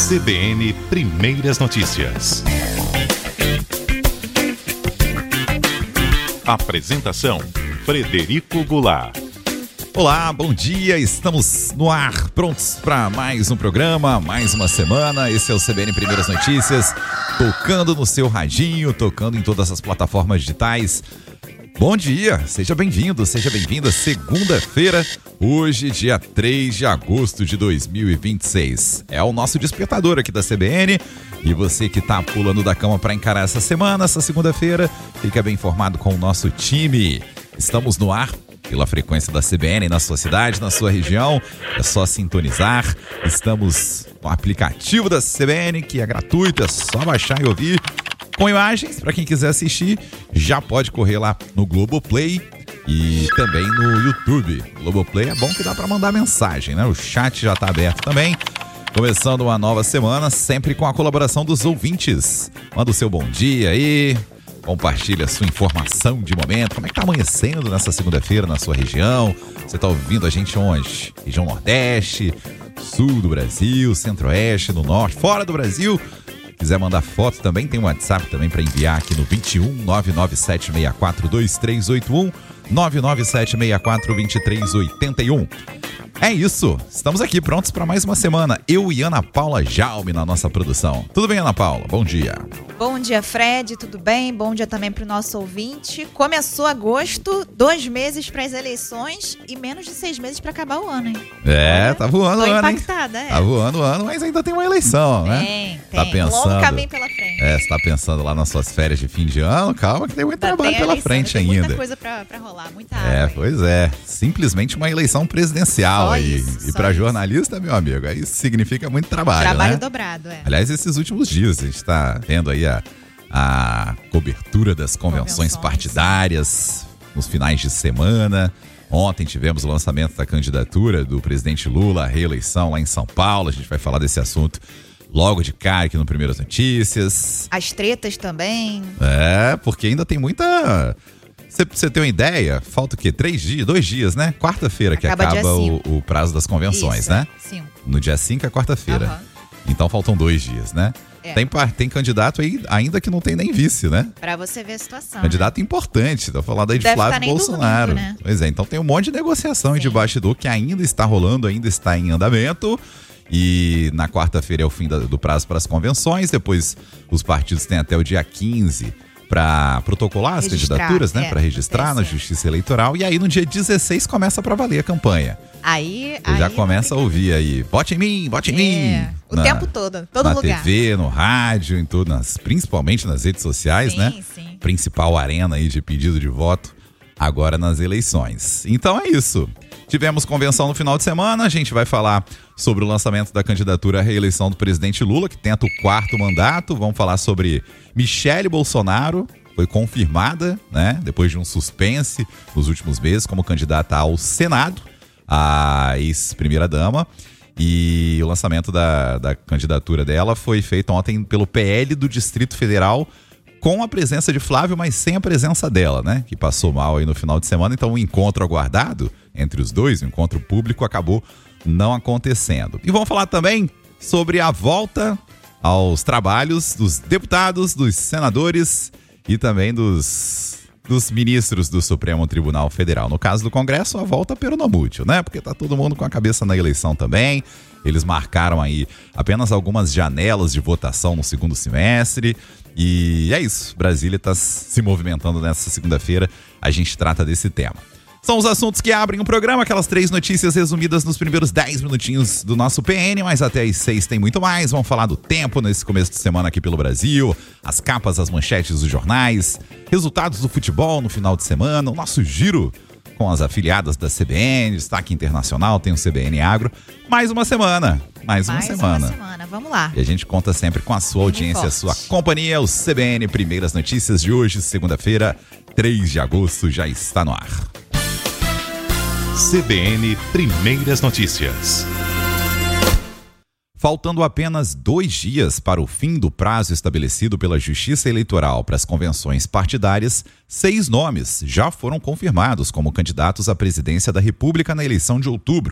CBN Primeiras Notícias. Apresentação: Frederico Goulart. Olá, bom dia, estamos no ar, prontos para mais um programa, mais uma semana. Esse é o CBN Primeiras Notícias, tocando no seu radinho, tocando em todas as plataformas digitais. Bom dia, seja bem-vindo, seja bem-vinda. Segunda-feira, hoje, dia 3 de agosto de 2026. É o nosso despertador aqui da CBN. E você que tá pulando da cama para encarar essa semana, essa segunda-feira, fica bem informado com o nosso time. Estamos no ar pela frequência da CBN na sua cidade, na sua região. É só sintonizar. Estamos no aplicativo da CBN, que é gratuito, é só baixar e ouvir. Com imagens, para quem quiser assistir, já pode correr lá no Globoplay e também no YouTube. Globoplay é bom que dá para mandar mensagem, né? O chat já tá aberto também. Começando uma nova semana, sempre com a colaboração dos ouvintes. Manda o seu bom dia aí, compartilha a sua informação de momento. Como é que tá amanhecendo nessa segunda-feira na sua região? Você tá ouvindo a gente onde? Região Nordeste, Sul do Brasil, Centro-Oeste, no Norte, fora do Brasil. Quiser mandar foto também, tem um WhatsApp também para enviar aqui no 21 99764 2381, 99764 2381. É isso, estamos aqui prontos para mais uma semana. Eu e Ana Paula Jaume na nossa produção. Tudo bem, Ana Paula? Bom dia. Bom dia, Fred, tudo bem? Bom dia também para o nosso ouvinte. Começou agosto, 2 meses para as eleições e menos de 6 meses para acabar o ano, hein? É, tá voando o ano, Tô impactada, hein? Tá voando o ano, mas ainda tem uma eleição, né? Tem. Tá pensando, longo caminho pela frente. Você tá pensando lá nas suas férias de fim de ano? Calma que tem muito trabalho pela frente ainda. Tem muita coisa pra rolar, muita água. Pois é. Simplesmente uma eleição presidencial aí. E pra jornalista, meu amigo, aí significa muito trabalho, Trabalho né? dobrado, Aliás, esses últimos dias, a gente tá vendo aí a cobertura das convenções partidárias nos finais de semana. Ontem tivemos o lançamento da candidatura do presidente Lula à reeleição lá em São Paulo. A gente vai falar desse assunto logo de cara aqui no Primeiras Notícias. As tretas também. Porque ainda tem muita... Você tem uma ideia? Falta o quê? 2 dias, né? Quarta-feira que acaba o prazo das convenções, isso, né? 5. No dia 5 é quarta-feira. Então faltam 2 dias, né? Tem candidato aí ainda que não tem nem vice, né? Pra você ver a situação. Candidato importante, tô falando aí de Deve Flávio Bolsonaro. Domingo, né? Pois é, então tem um monte de negociação e de bastidor que ainda está rolando, ainda está em andamento. E na quarta-feira é o fim do prazo para as convenções. Depois os partidos têm até o dia 15 para protocolar as candidaturas, né? Para registrar na Justiça Eleitoral. E aí no dia 16 começa para valer a campanha. Aí já começa a ouvir aí, vote em mim, vote em mim. O tempo todo, todo na lugar. Na TV, no rádio, em tudo, principalmente nas redes sociais, né? Sim. Principal arena aí de pedido de voto agora nas eleições. Então é isso. Tivemos convenção no final de semana, a gente vai falar sobre o lançamento da candidatura à reeleição do presidente Lula, que tenta o 4º mandato. Vamos falar sobre Michele Bolsonaro, foi confirmada, né, depois de um suspense nos últimos meses como candidata ao Senado, a ex-primeira-dama. E o lançamento da candidatura dela foi feito ontem pelo PL do Distrito Federal, com a presença de Flávio, mas sem a presença dela, né? Que passou mal aí no final de semana. Então o encontro aguardado entre os dois, o encontro público, acabou não acontecendo. E vamos falar também sobre a volta aos trabalhos dos deputados, dos senadores e também dos ministros do Supremo Tribunal Federal. No caso do Congresso, a volta peronomútil, né? Porque tá todo mundo com a cabeça na eleição também. Eles marcaram aí apenas algumas janelas de votação no segundo semestre. E é isso, Brasília está se movimentando nessa segunda-feira, a gente trata desse tema. São os assuntos que abrem o programa, aquelas 3 notícias resumidas nos primeiros 10 minutinhos do nosso PN, mas até às 6 tem muito mais. Vamos falar do tempo nesse começo de semana aqui pelo Brasil, as capas, as manchetes dos jornais, resultados do futebol no final de semana, o nosso giro com as afiliadas da CBN, destaque internacional, tem o CBN Agro. Mais uma semana. Mais uma semana. Vamos lá. E a gente conta sempre com a sua audiência, a sua companhia. O CBN Primeiras Notícias de hoje, segunda-feira, 3 de agosto, já está no ar. CBN Primeiras Notícias. Faltando apenas 2 dias para o fim do prazo estabelecido pela Justiça Eleitoral para as convenções partidárias, 6 nomes já foram confirmados como candidatos à presidência da República na eleição de outubro.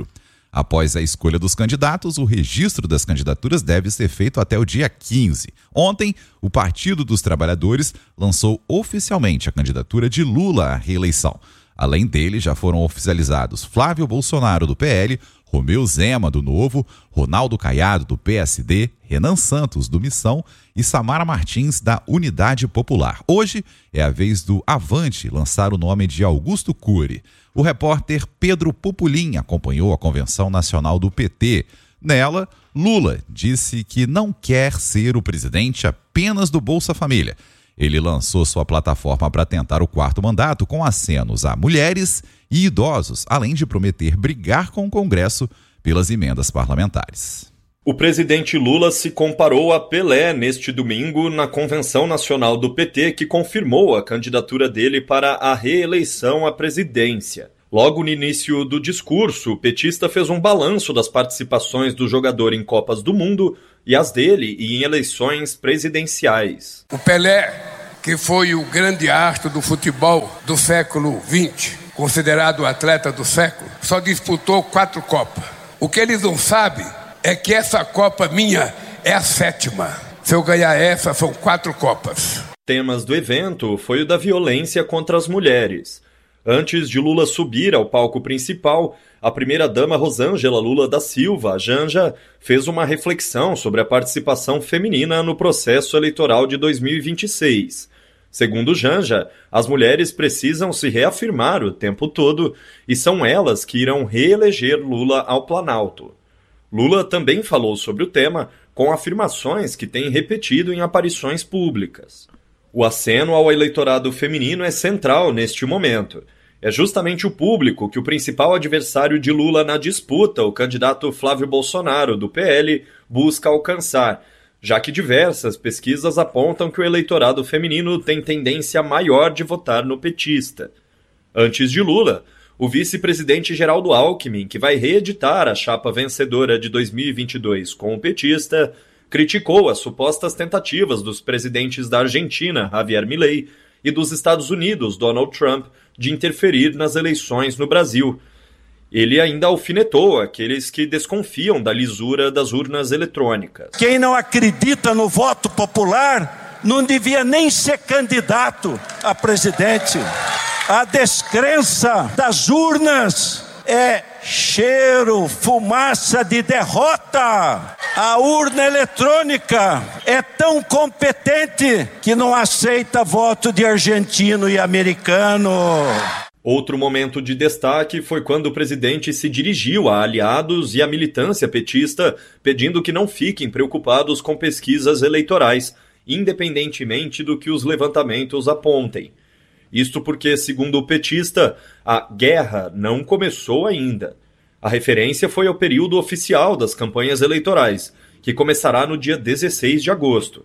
Após a escolha dos candidatos, o registro das candidaturas deve ser feito até o dia 15. Ontem, o Partido dos Trabalhadores lançou oficialmente a candidatura de Lula à reeleição. Além dele, já foram oficializados Flávio Bolsonaro, do PL, Romeu Zema, do Novo, Ronaldo Caiado, do PSD, Renan Santos, do Missão e Samara Martins, da Unidade Popular. Hoje é a vez do Avante lançar o nome de Augusto Cury. O repórter Pedro Pupulim acompanhou a Convenção Nacional do PT. Nela, Lula disse que não quer ser o presidente apenas do Bolsa Família. Ele lançou sua plataforma para tentar o 4º mandato com acenos a mulheres e idosos, além de prometer brigar com o Congresso pelas emendas parlamentares. O presidente Lula se comparou a Pelé neste domingo na Convenção Nacional do PT, que confirmou a candidatura dele para a reeleição à presidência. Logo no início do discurso, o petista fez um balanço das participações do jogador em Copas do Mundo e as dele em eleições presidenciais. O Pelé, que foi o grande astro do futebol do século XX, considerado o atleta do século, só disputou 4 Copas. O que eles não sabem é que essa Copa minha é a 7ª. Se eu ganhar essa, são 4 Copas. Temas do evento foi o da violência contra as mulheres. Antes de Lula subir ao palco principal, a primeira-dama Rosângela Lula da Silva, a Janja, fez uma reflexão sobre a participação feminina no processo eleitoral de 2026. Segundo Janja, as mulheres precisam se reafirmar o tempo todo e são elas que irão reeleger Lula ao Planalto. Lula também falou sobre o tema com afirmações que tem repetido em aparições públicas. O aceno ao eleitorado feminino é central neste momento. É justamente o público que o principal adversário de Lula na disputa, o candidato Flávio Bolsonaro, do PL, busca alcançar, já que diversas pesquisas apontam que o eleitorado feminino tem tendência maior de votar no petista. Antes de Lula, o vice-presidente Geraldo Alckmin, que vai reeditar a chapa vencedora de 2022 com o petista, criticou as supostas tentativas dos presidentes da Argentina, Javier Milei, e dos Estados Unidos, Donald Trump, de interferir nas eleições no Brasil. Ele ainda alfinetou aqueles que desconfiam da lisura das urnas eletrônicas. Quem não acredita no voto popular não devia nem ser candidato a presidente. A descrença das urnas é cheiro, fumaça de derrota. A urna eletrônica é tão competente que não aceita voto de argentino e americano. Outro momento de destaque foi quando o presidente se dirigiu a aliados e à militância petista, pedindo que não fiquem preocupados com pesquisas eleitorais, independentemente do que os levantamentos apontem. Isto porque, segundo o petista, a guerra não começou ainda. A referência foi ao período oficial das campanhas eleitorais, que começará no dia 16 de agosto.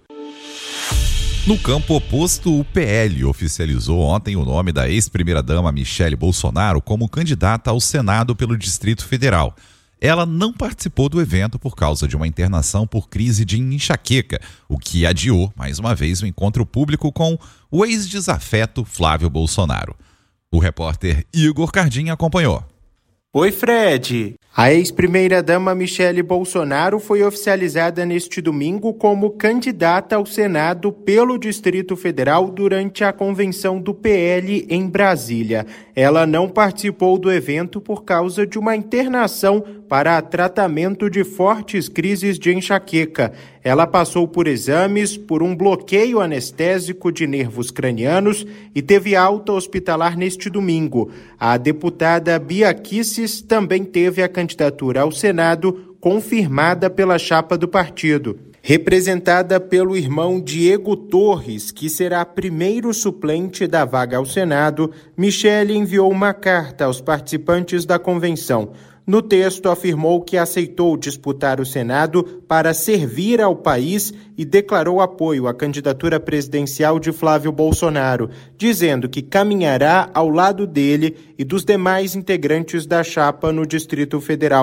No campo oposto, o PL oficializou ontem o nome da ex-primeira-dama Michele Bolsonaro como candidata ao Senado pelo Distrito Federal. Ela não participou do evento por causa de uma internação por crise de enxaqueca, o que adiou, mais uma vez, o encontro público com o ex-desafeto Flávio Bolsonaro. O repórter Igor Cardim acompanhou. Oi, Fred! A ex-primeira-dama Michele Bolsonaro foi oficializada neste domingo como candidata ao Senado pelo Distrito Federal durante a convenção do PL em Brasília. Ela não participou do evento por causa de uma internação para tratamento de fortes crises de enxaqueca. Ela passou por exames, por um bloqueio anestésico de nervos cranianos e teve alta hospitalar neste domingo. A deputada Bia Kicis também teve a candidatura ao Senado confirmada pela chapa do partido. Representada pelo irmão Diego Torres, que será primeiro suplente da vaga ao Senado, Michele enviou uma carta aos participantes da convenção. No texto, afirmou que aceitou disputar o Senado para servir ao país e declarou apoio à candidatura presidencial de Flávio Bolsonaro, dizendo que caminhará ao lado dele e dos demais integrantes da chapa no Distrito Federal.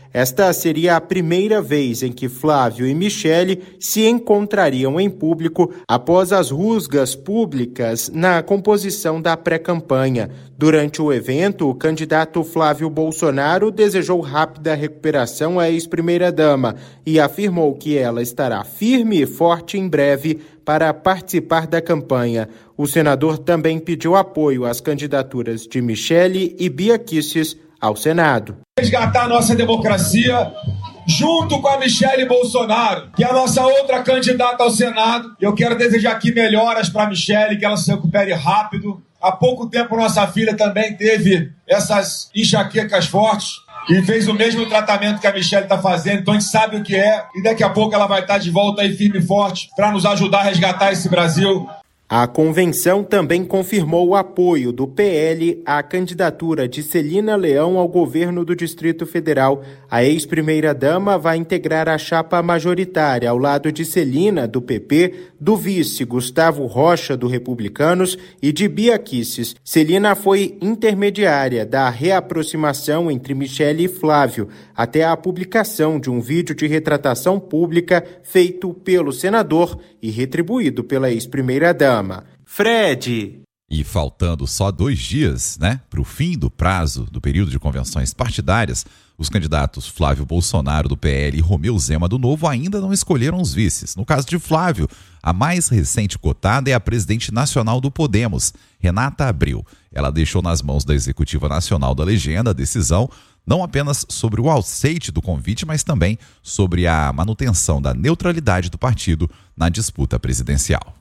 Esta seria a primeira vez em que Flávio e Michele se encontrariam em público após as rusgas públicas na composição da pré-campanha. Durante o evento, o candidato Flávio Bolsonaro desejou rápida recuperação à ex-primeira-dama e afirmou que ela estará firme e forte em breve para participar da campanha. O senador também pediu apoio às candidaturas de Michele e Bia Kicis ao Senado. Resgatar a nossa democracia junto com a Michele Bolsonaro, que é a nossa outra candidata ao Senado. Eu quero desejar aqui melhoras para a Michele, que ela se recupere rápido. Há pouco tempo nossa filha também teve essas enxaquecas fortes e fez o mesmo tratamento que a Michele está fazendo, então a gente sabe o que é, e daqui a pouco ela vai estar de volta aí firme e forte para nos ajudar a resgatar esse Brasil. A convenção também confirmou o apoio do PL à candidatura de Celina Leão ao governo do Distrito Federal. A ex-primeira-dama vai integrar a chapa majoritária ao lado de Celina, do PP, do vice Gustavo Rocha, do Republicanos, e de Bia Kicis. Celina foi intermediária da reaproximação entre Michele e Flávio, até a publicação de um vídeo de retratação pública feito pelo senador e retribuído pela ex-primeira-dama. Fred. E faltando só 2 dias, para o fim do prazo do período de convenções partidárias, os candidatos Flávio Bolsonaro, do PL, e Romeu Zema, do Novo, ainda não escolheram os vices. No caso de Flávio, a mais recente cotada é a presidente nacional do Podemos, Renata Abreu. Ela deixou nas mãos da Executiva Nacional da Legenda a decisão não apenas sobre o aceite do convite, mas também sobre a manutenção da neutralidade do partido na disputa presidencial.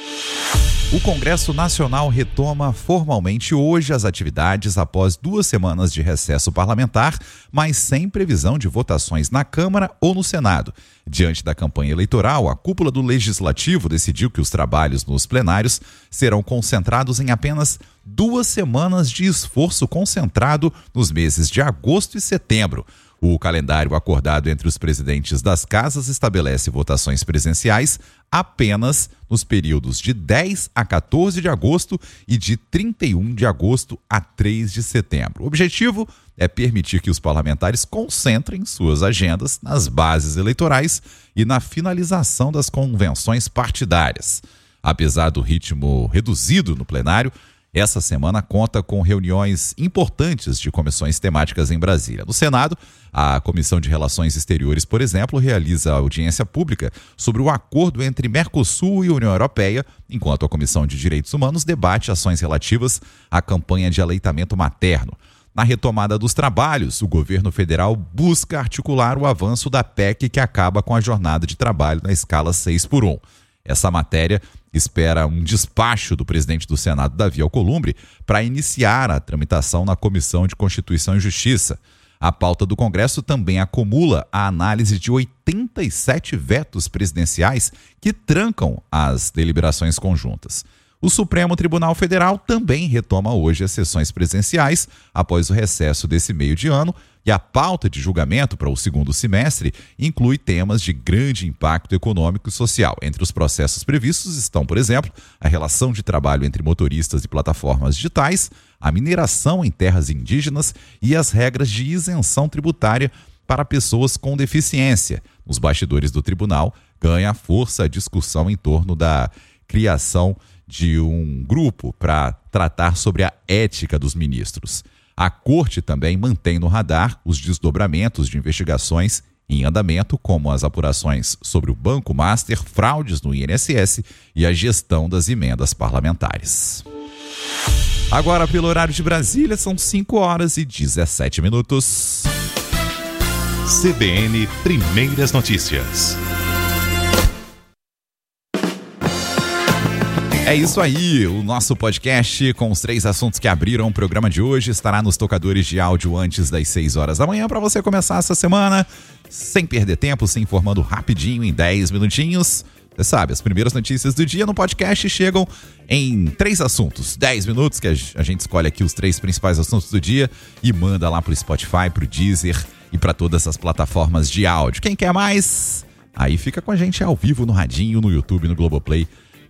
O Congresso Nacional retoma formalmente hoje as atividades após 2 semanas de recesso parlamentar, mas sem previsão de votações na Câmara ou no Senado. Diante da campanha eleitoral, a cúpula do Legislativo decidiu que os trabalhos nos plenários serão concentrados em apenas 2 semanas de esforço concentrado nos meses de agosto e setembro. O calendário acordado entre os presidentes das casas estabelece votações presenciais apenas nos períodos de 10 a 14 de agosto e de 31 de agosto a 3 de setembro. O objetivo é permitir que os parlamentares concentrem suas agendas nas bases eleitorais e na finalização das convenções partidárias. Apesar do ritmo reduzido no plenário, essa semana conta com reuniões importantes de comissões temáticas em Brasília. No Senado, a Comissão de Relações Exteriores, por exemplo, realiza audiência pública sobre o acordo entre Mercosul e União Europeia, enquanto a Comissão de Direitos Humanos debate ações relativas à campanha de aleitamento materno. Na retomada dos trabalhos, o governo federal busca articular o avanço da PEC que acaba com a jornada de trabalho na escala 6x1. Essa matéria espera um despacho do presidente do Senado, Davi Alcolumbre, para iniciar a tramitação na Comissão de Constituição e Justiça. A pauta do Congresso também acumula a análise de 87 vetos presidenciais que trancam as deliberações conjuntas. O Supremo Tribunal Federal também retoma hoje as sessões presenciais após o recesso desse meio de ano, e a pauta de julgamento para o segundo semestre inclui temas de grande impacto econômico e social. Entre os processos previstos estão, por exemplo, a relação de trabalho entre motoristas e plataformas digitais, a mineração em terras indígenas e as regras de isenção tributária para pessoas com deficiência. Nos bastidores do tribunal, ganha força a discussão em torno da criação de um grupo para tratar sobre a ética dos ministros. A Corte também mantém no radar os desdobramentos de investigações em andamento, como as apurações sobre o Banco Master, fraudes no INSS e a gestão das emendas parlamentares. Agora, pelo horário de Brasília, são 5h17. CBN Primeiras Notícias. É isso aí, o nosso podcast com os 3 assuntos que abriram o programa de hoje estará nos tocadores de áudio antes das 6 horas da manhã para você começar essa semana sem perder tempo, se informando rapidinho em 10 minutinhos. Você sabe, as primeiras notícias do dia no podcast chegam em 3 assuntos, 10 minutos, que a gente escolhe aqui os 3 principais assuntos do dia e manda lá pro Spotify, pro Deezer e para todas as plataformas de áudio. Quem quer mais? Aí fica com a gente ao vivo no radinho, no YouTube, no Globoplay,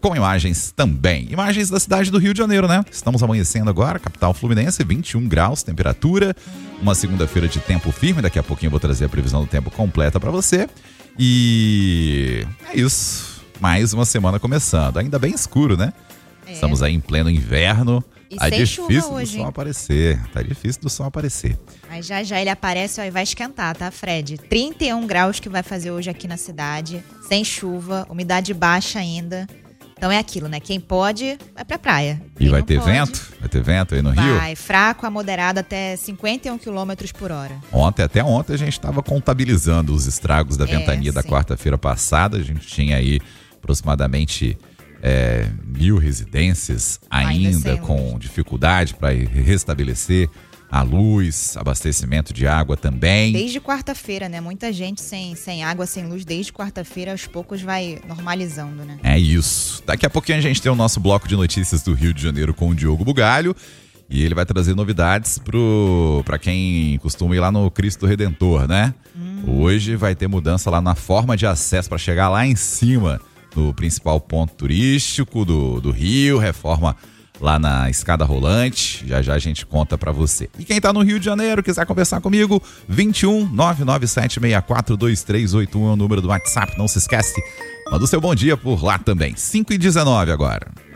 com imagens também. Imagens da cidade do Rio de Janeiro, né? Estamos amanhecendo agora, capital fluminense, 21 graus, temperatura. Uma segunda-feira de tempo firme. Daqui a pouquinho eu vou trazer a previsão do tempo completa para você. E é isso. Mais uma semana começando. Ainda bem escuro, né? Estamos aí em pleno inverno. E tá sem difícil chuva hoje, do sol hein? aparecer. Tá difícil do sol aparecer. Mas já ele aparece ó, e vai esquentar, tá, Fred? 31 graus que vai fazer hoje aqui na cidade, sem chuva, umidade baixa ainda. Então é aquilo, né? Quem pode, vai pra praia. E vai ter vento? Vai ter vento aí no Rio? Vai, fraco a moderado até 51 km por hora. Até ontem a gente estava contabilizando os estragos da ventania da quarta-feira passada. A gente tinha aí aproximadamente 1.000 residências ainda com dificuldade para restabelecer a luz, abastecimento de água também. Desde quarta-feira, né? Muita gente sem água, sem luz, desde quarta-feira, aos poucos vai normalizando, né? É isso. Daqui a pouquinho a gente tem o nosso bloco de notícias do Rio de Janeiro com o Diogo Bugalho. E ele vai trazer novidades para quem costuma ir lá no Cristo Redentor, né? Hoje vai ter mudança lá na forma de acesso para chegar lá em cima, no principal ponto turístico do Rio, reforma lá na escada rolante. Já a gente conta pra você. E quem tá no Rio de Janeiro, quiser conversar comigo, 21 99764 2381 é o número do WhatsApp, não se esquece. Manda o seu bom dia por lá também. 5h19 agora.